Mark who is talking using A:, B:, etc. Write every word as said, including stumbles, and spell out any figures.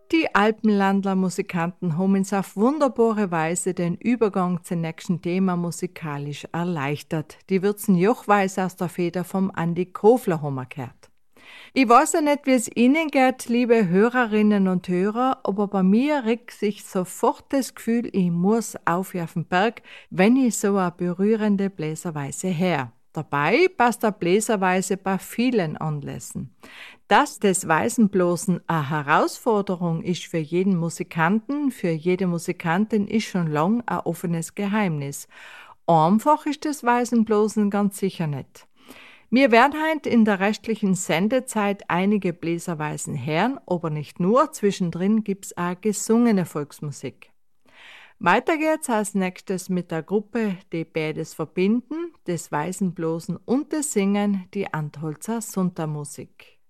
A: Die Alpenlandler Musikanten haben uns auf wunderbare Weise den Übergang zum nächsten Thema musikalisch erleichtert. Die Würzen Jochweise aus der Feder vom Andi Kofler haben wir gehört. Ich weiß ja nicht, wie es Ihnen geht, liebe Hörerinnen und Hörer, aber bei mir regt sich sofort das Gefühl, ich muss auf den Berg, wenn ich so eine berührende Bläserweise höre. Dabei passt der Bläserweise bei vielen Anlässen. Dass das Weisenblosen eine Herausforderung ist für jeden Musikanten, für jede Musikantin, ist schon lang ein offenes Geheimnis. Einfach ist das Weisenblosen ganz sicher nicht. Wir werden heute in der restlichen Sendezeit einige Bläserweisen hören, aber nicht nur, zwischendrin gibt's auch gesungene Volksmusik. Weiter geht's als nächstes mit der Gruppe, die beides verbinden, das Weisenblosen und das Singen, die Antholzer Suntermusik.